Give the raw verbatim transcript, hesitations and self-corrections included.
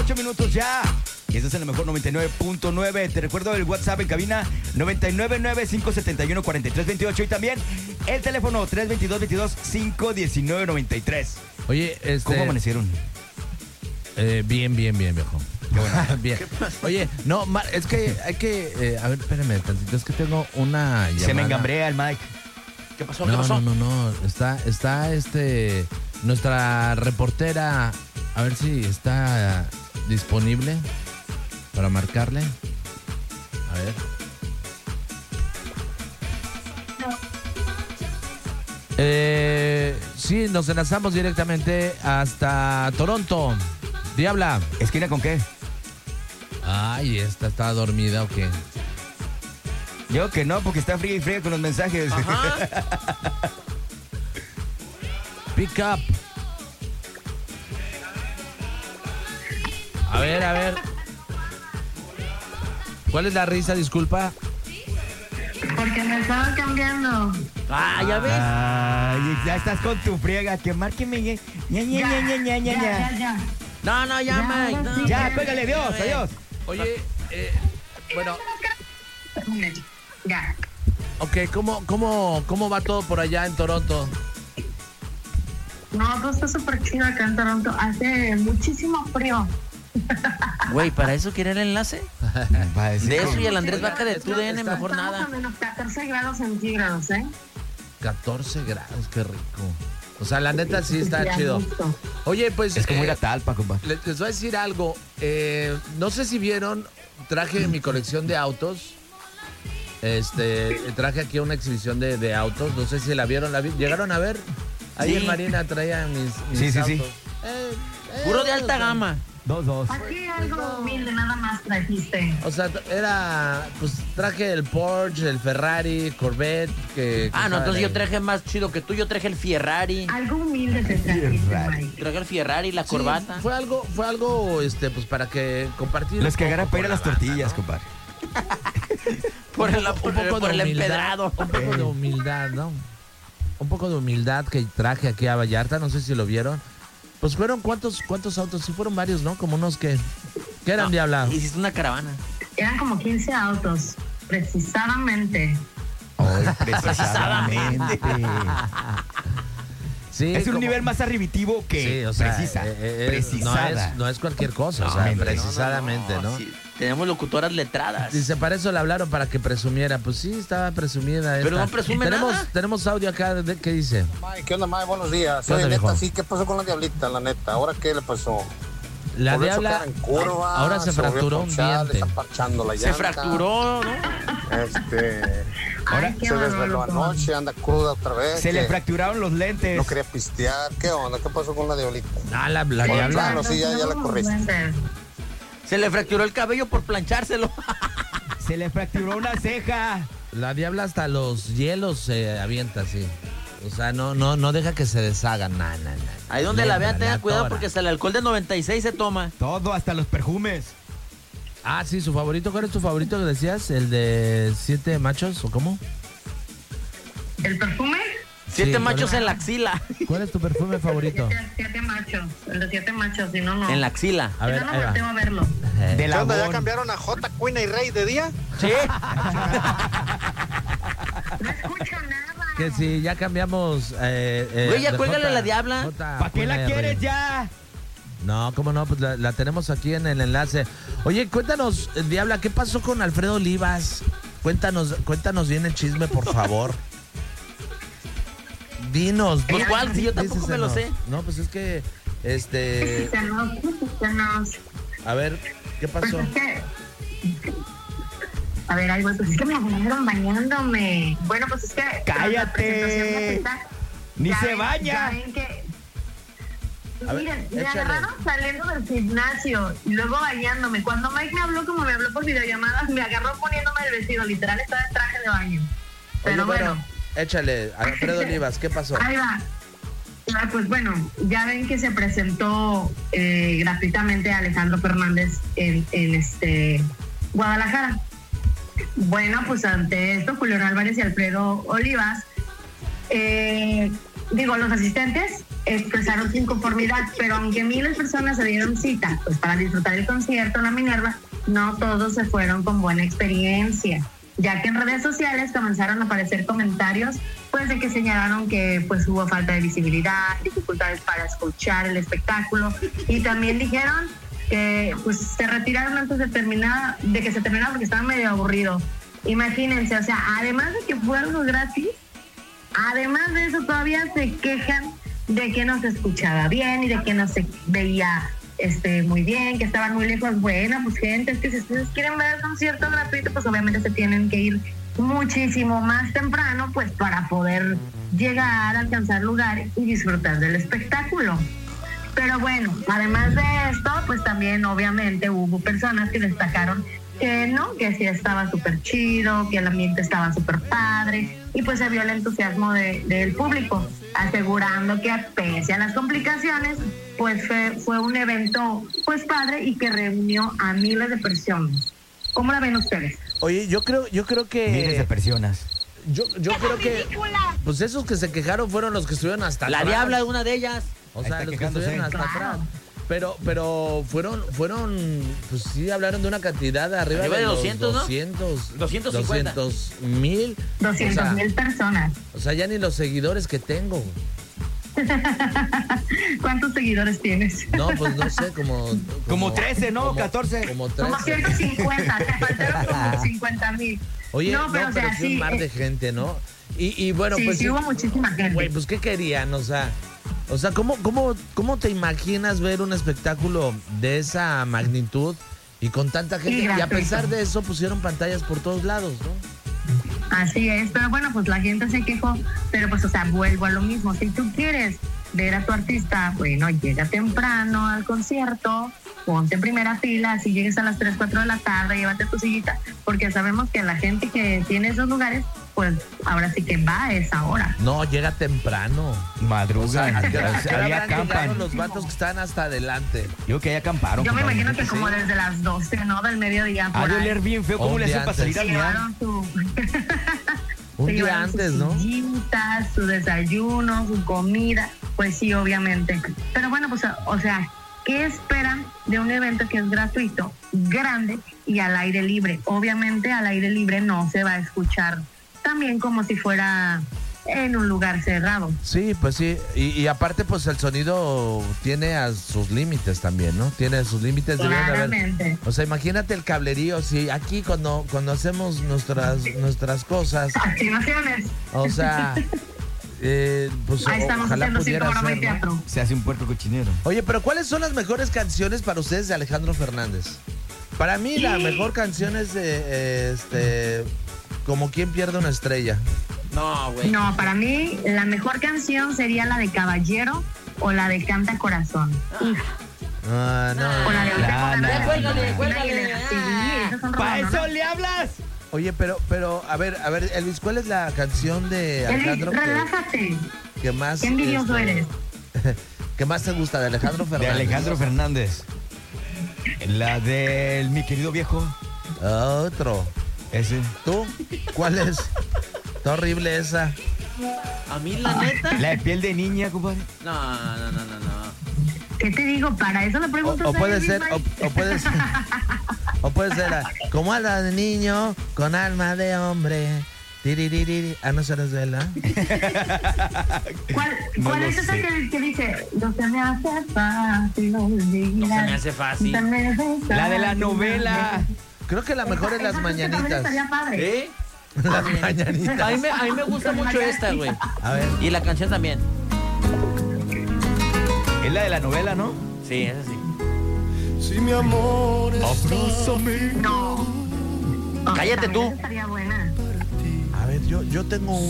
ocho minutos ya. Y estás en lo mejor noventa y nueve punto nueve. Te recuerdo el WhatsApp en cabina noventa y nueve nueve cinco setenta y uno cuarenta y tres veintiocho. Y también el teléfono tres veintidós veintidós cinco diecinueve noventa y tres. Oye, este... ¿Cómo amanecieron? Eh, bien, bien, bien, viejo. Qué bueno. Bien. Oye, no, es que hay que... Eh, a ver, espérame tantito. Es que tengo una llamada. Se me engambrea el Mike. ¿Qué pasó? No, ¿Qué pasó? no, no, no. Está, está este... Nuestra reportera... A ver si está disponible para marcarle. A ver. Eh, sí, nos enlazamos directamente hasta Toronto. Diabla. ¿Esquina con qué? Ay, esta está dormida o qué. Yo que no, porque está fría y fría con los mensajes. Ajá. Pick up. A ver, a ver. ¿Cuál es la risa, disculpa? Porque me estaba cambiando. Ah, ya ves. Ay, ya estás con tu friega. Que márqueme. ña, ña, ña, ña, ña, ña, ya, ña. ya, ya. No, no, ya, Ya, Mike. ahora No. sí. Ya, pégale, adiós, adiós. Oye, eh, bueno, Ya. ok, ¿cómo, cómo, ¿cómo va todo por allá en Toronto? No, todo está súper chido acá en Toronto. Hace muchísimo frío. Güey, ¿para eso quiere el enlace? Va a decir De que- eso y el Andrés Vaca de tu D N, Está- mejor Estamos nada. a menos catorce grados centígrados, ¿eh? catorce grados, qué rico. O sea, la neta sí está Ya, chido. listo. Oye, pues... Es como eh, ir a Talpa, compa. les, les voy a decir algo. Eh, no sé si vieron, traje mi colección de autos. Este, traje aquí una exhibición de, de autos. No sé si la vieron. ¿La vi- ¿Llegaron a ver? Ahí Sí. en Marina traía mis, mis Sí, sí, autos. sí. Eh, eh, Puro de o alta sea, gama. Dos, dos. Aquí algo humilde, nada más trajiste. O sea, era, pues traje el Porsche, el Ferrari, Corvette, que... que Ah, no, estaban entonces yo ahí. traje más chido que tú. Yo traje el Ferrari. Algo humilde te trajiste, Ferrari. Mike. Traje el Ferrari, la Sí, corbata. fue algo, fue algo, este, pues para que compartir. Los un que poco agarran para ir a con las la banda, tortillas, ¿no? compadre. Por el, un por, poco por de el humildad, empedrado. un poco de humildad, ¿no? Un poco de humildad que traje aquí a Vallarta, no sé si lo vieron. Pues fueron cuántos, cuántos autos, sí fueron varios, ¿no? Como unos que, ¿qué eran, No, Diabla? Hiciste una caravana. Eran como quince autos, precisamente. Ay, precisadamente. Sí, Es un como- nivel más arribitivo que Sí, o sea, precisa. eh, eh, no precisada. es, no es cualquier cosa, o No, sea, hombre, no, no, precisamente, ¿no? Sí, tenemos locutoras letradas. Dice, para eso le hablaron, para que presumiera. Pues sí, estaba presumida. Pero esta. no presume tenemos, nada. Tenemos audio acá, de, ¿qué dice? Mike, ¿qué onda, Mike? Buenos días. ¿Qué onda, Oye, neta, viejo? sí, ¿qué pasó con la diablita, la neta? ¿Ahora qué le pasó? La Volvió a Diabla chocar en curva, ahora se volvió a fracturó un ponchar, diente. Le están parchando la Se llanta. fracturó, ¿no? Este, Ahora Ay, qué se bárbaro, desveló loco. anoche, anda cruda otra vez. Se le que fracturaron los lentes. No quería pistear. ¿Qué onda? ¿Qué pasó con la diablita? Ah, la, la Oye, Diabla. claro, sí, ya- ya la corriste. Se le fracturó el cabello por planchárselo. Se le fracturó una ceja. La Diabla hasta los hielos se avienta así. O sea, no, no, no deja que se deshagan. Nah, nah, nah. Ahí donde Le la vean, entra, tengan cuidado atora. porque hasta el alcohol de noventa y seis se toma. Todo, hasta los perfumes. Ah, sí, su favorito. ¿Cuál es tu favorito que decías? ¿El de siete machos o cómo? ¿El perfume? Siete Sí, machos ¿cuál es? en la axila. ¿Cuál es tu perfume favorito? Siete, siete machos. El de siete machos, si no, no. En la axila. A ver, si no, ahí no va. volteo a verlo. Eh, De ¿Qué la onda? ¿Ya cambiaron a J, Queen y Rey de día? Sí. No escucho nada. Que si ya cambiamos. Eh, eh, Güey, ya de cuélgale J- a la Diabla. J- ¿Para qué la Queen quieres R. ya? No, cómo no, pues la, la tenemos aquí en el enlace. Oye, cuéntanos, eh, Diabla, ¿qué pasó con Alfredo Olivas? Cuéntanos, cuéntanos bien el chisme, por favor. Dinos, Pues, di- ¿cuál? Si yo tampoco me lo sé. No, pues es que, este, Platícanos, platícanos. a ver, ¿qué Pues pasó? es que... A ver, ay, güey, pues es que me agarraron bañándome. Bueno, pues es que... ¡Cállate! la presentación de esta- Ni ya se ven- baña. ya ven que... A ver, Miren, me échale. agarraron saliendo del gimnasio y luego bañándome. Cuando Mike me habló, como me habló por videollamadas, me agarró poniéndome el vestido. Literal, estaba en traje de baño. Pero Oye, bueno, échale, Alfredo Olivas, ¿qué pasó? ahí va. Ah, pues bueno, ya ven que se presentó eh, gratuitamente Alejandro Fernández en, en este Guadalajara. Bueno, pues ante esto, Julián Álvarez y Alfredo Olivas, eh, digo, los asistentes expresaron su inconformidad, pero aunque miles de personas se dieron cita pues para disfrutar el concierto en la Minerva, no todos se fueron con buena experiencia, ya que en redes sociales comenzaron a aparecer comentarios pues de que señalaron que pues hubo falta de visibilidad, dificultades para escuchar el espectáculo, y también dijeron que pues se retiraron antes de terminar, de que se terminara porque estaba medio aburrido. Imagínense, o sea, además de que fue algo gratis, además de eso todavía se quejan de que no se escuchaba bien y de que no se veía este muy bien, que estaban muy lejos. Bueno, pues gente, es que si ustedes quieren ver el concierto gratuito, pues obviamente se tienen que ir muchísimo más temprano, pues para poder llegar, alcanzar lugar y disfrutar del espectáculo. Pero bueno, además de esto, pues también obviamente hubo personas que destacaron que no, que sí estaba súper chido, que el ambiente estaba súper padre, y pues se vio el entusiasmo de, del público, asegurando que pese a las complicaciones, pues fue, fue un evento pues padre y que reunió a miles de personas. ¿Cómo la ven ustedes? Oye, yo creo, yo creo que... Miles de personas. Yo, yo creo que... Pues esos que se quejaron fueron los que estuvieron hasta La atrás. Diabla es una de ellas. O Ahí sea, está los que quejándose. estuvieron hasta Claro. atrás. Pero, pero fueron, fueron, pues sí, hablaron de una cantidad de arriba, Arriba de los doscientos, ¿no? doscientos, doscientos cincuenta. doscientos mil. doscientos mil personas. O sea, ya ni los seguidores que tengo. ¿Cuántos seguidores tienes? No, pues no sé, como... Como trece, ¿no? catorce. Como Como trece. ciento cincuenta, te faltaron como cincuenta mil. Oye, no, pero, o sea, sí un mar eh, de gente, ¿no? Y, y bueno, sí, pues... sí hubo muchísima gente. Güey, pues ¿qué querían? O sea, o sea, ¿cómo, cómo, ¿cómo te imaginas ver un espectáculo de esa magnitud y con tanta gente? Y Y, a gratuito. pesar de eso pusieron pantallas por todos lados, ¿no? Así es, pero bueno, pues la gente se quejó, pero pues, o sea, vuelvo a lo mismo. Si tú quieres ver a tu artista, bueno, llega temprano al concierto, ponte en primera fila, así llegues a las tres, cuatro de la tarde, llévate tu sillita, porque sabemos que la gente que tiene esos lugares, pues ahora sí que va a esa hora. No, llega temprano. Madrugan. ¿A qué hora- a qué hora Ahí habrán llegado acampan. los vatos que están hasta adelante? Yo que ahí acamparon. Yo me compadre. imagino que como desde las doce, ¿no? Del mediodía. Ha Por de ahí. oler bien feo. O ¿Cómo un le día hacen para antes. salir a Se mirar? llevaron su... Un se día llevaron antes, sus ¿no? sillitas, su desayuno, su comida, pues sí, obviamente. Pero bueno, pues, o sea, ¿qué esperan de un evento que es gratuito, grande y al aire libre? Obviamente al aire libre no se va a escuchar también como si fuera en un lugar cerrado. Sí, pues sí. Y, y aparte, pues el sonido tiene a sus límites también, ¿no? Tiene sus límites. Deben de haber- Claramente. O sea, imagínate el cablerío, si aquí cuando, cuando hacemos nuestras, nuestras cosas, Activaciones. o sea, eh, pues Ahí estamos ojalá haciendo pudiera cinco bromas ser, de ¿no? teatro. Se hace un puerco cochinero. Oye, pero ¿cuáles son las mejores canciones para ustedes de Alejandro Fernández? Para mí la mejor canción es de, eh, este, como quien pierde una estrella. No, güey. No, para mí la mejor canción sería la de Caballero o la de Canta Corazón. Uf, Ah, no. o la de Ahorita Ya, con no. ganas de Cuélgale, Vivir, cuélgale. Sí, esas son ¡Para romances, eso ¿no? le hablas! Oye, pero, pero, a ver, a ver, Elvis, ¿cuál es la canción de Elvis, Alejandro que, relájate. que más... Qué envidioso este, eres. que más te gusta de Alejandro De Fernández? Alejandro Fernández. La del mi querido viejo. Otro. Ese. ¿Tú? ¿Cuál es? Está horrible esa. A mí, la neta. La de piel de niña, compadre. No, no, no, no, no. ¿Qué te digo? Para eso le O, pregunto o puede ser, o, o puede ser, o puede ser ah, como alma de niño con alma de hombre. Tiriririri. Ah, no se les vela. ¿Cuál, No cuál lo es esa sé. que, que dice? No se me hace fácil olvidar. No se me hace fácil. No se me hace La de la fácil novela. olvidar. Creo que la mejor es Esa- las esa canción también mañanitas. estaría padre. ¿Eh? Las A mí, mañanitas. me, a mí me gusta mucho esta, güey. A ver. Y la canción también. Es la de la novela, ¿no? Sí, esa sí. Si mi amor Abrázame. No. Cállate También tú. Estaría buena. A ver, yo, yo tengo